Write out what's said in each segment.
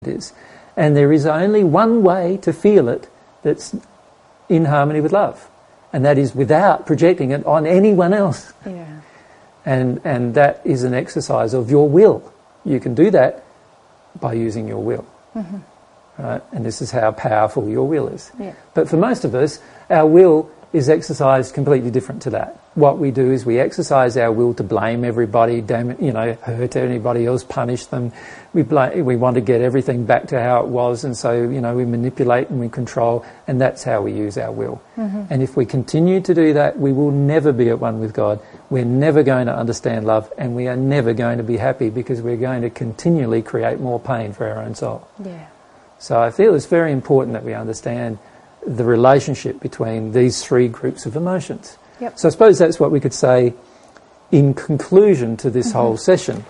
is. And there is only one way to feel it that's in harmony with love, and that is without projecting it on anyone else. Yeah. And that is an exercise of your will. You can do that by using your will. Mm-hmm. Right? And this is how powerful your will is. Yeah. But for most of us, our will is exercised completely different to that. What we do is we exercise our will to blame everybody, hurt anybody else, punish them. We want to get everything back to how it was, and so, we manipulate and we control, and that's how we use our will. Mm-hmm. And if we continue to do that, we will never be at one with God. We're never going to understand love, and we are never going to be happy, because we're going to continually create more pain for our own soul. Yeah. So I feel it's very important that we understand the relationship between these three groups of emotions. Yep. So I suppose that's what we could say in conclusion to this whole session,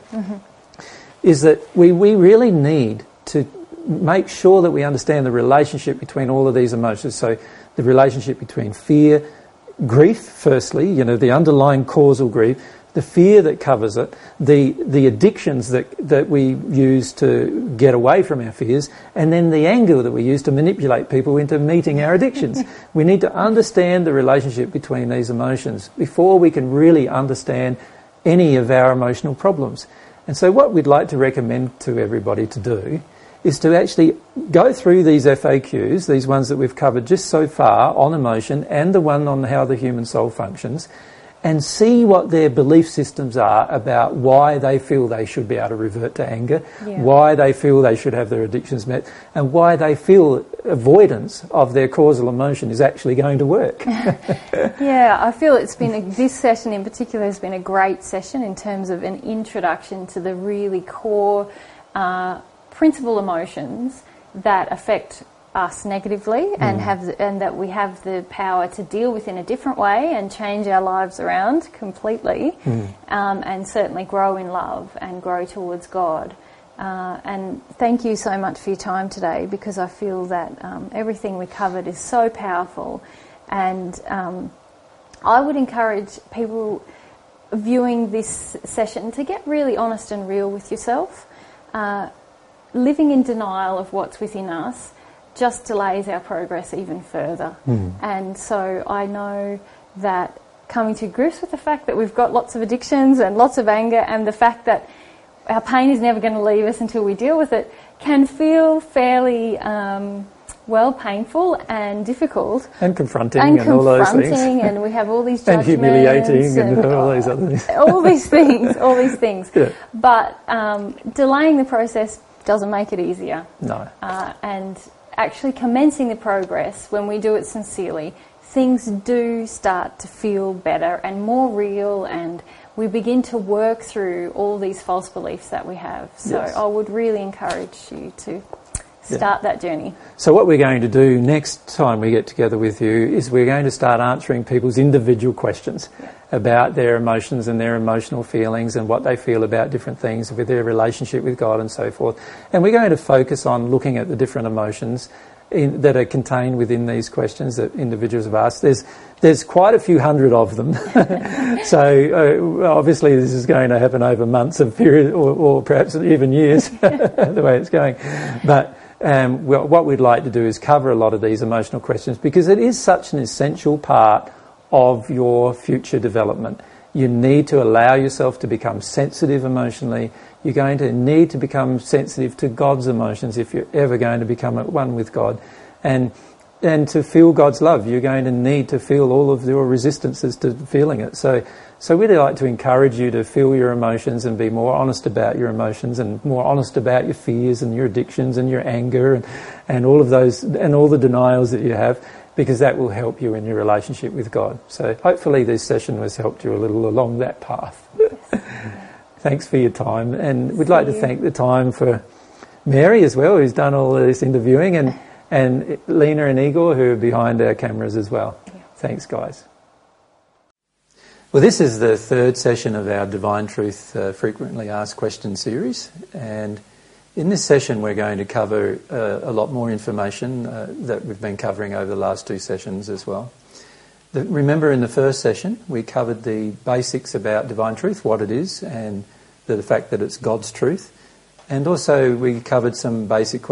is that we really need to make sure that we understand the relationship between all of these emotions. So the relationship between fear, grief, firstly, the underlying causal grief, the fear that covers it, the addictions that we use to get away from our fears, and then the anger that we use to manipulate people into meeting our addictions. We need to understand the relationship between these emotions before we can really understand any of our emotional problems. And so what we'd like to recommend to everybody to do is to actually go through these FAQs, these ones that we've covered just so far on emotion and the one on how the human soul functions, and see what their belief systems are about why they feel they should be able to revert to anger, why they feel they should have their addictions met, and why they feel avoidance of their causal emotion is actually going to work. Yeah, I feel this session in particular has been a great session in terms of an introduction to the really core principal emotions that affect us negatively and that we have the power to deal with in a different way and change our lives around completely, and certainly grow in love and grow towards God. And thank you so much for your time today, because I feel that everything we covered is so powerful, and I would encourage people viewing this session to get really honest and real with yourself. Living in denial of what's within us just delays our progress even further. And so I know that coming to grips with the fact that we've got lots of addictions and lots of anger, and the fact that our pain is never going to leave us until we deal with it, can feel fairly painful and difficult. And confronting and all those things. And we have all these judgments. And humiliating and all these other things. All these things. Yeah. But delaying the process doesn't make it easier. No. And actually commencing the progress, when we do it sincerely, things do start to feel better and more real, and we begin to work through all these false beliefs that we have. So I would really encourage you to start that journey. So what we're going to do next time we get together with you is we're going to start answering people's individual questions about their emotions and their emotional feelings and what they feel about different things with their relationship with God and so forth. And we're going to focus on looking at the different emotions that are contained within these questions that individuals have asked. There's quite a few hundred of them. So obviously this is going to happen over months of period, or perhaps even years, the way it's going. But what we'd like to do is cover a lot of these emotional questions, because it is such an essential part of your future development. You need to allow yourself to become sensitive emotionally. You're going to need to become sensitive to God's emotions if you're ever going to become at one with God. And to feel God's love, you're going to need to feel all of your resistances to feeling it. So we'd like to encourage you to feel your emotions and be more honest about your emotions, and more honest about your fears and your addictions and your anger and all of those, and all the denials that you have, because that will help you in your relationship with God. So hopefully this session has helped you a little along that path. Thanks for your time, and we'd like to thank the time for Mary as well, who's done all of this interviewing, and Lena and Igor, who are behind our cameras as well. Thanks, guys. Well, this is the third session of our Divine Truth Frequently Asked Questions series, and in this session we're going to cover a lot more information that we've been covering over the last two sessions as well. Remember, in the first session we covered the basics about divine truth, what it is, and the fact that it's God's truth. And also we covered some basic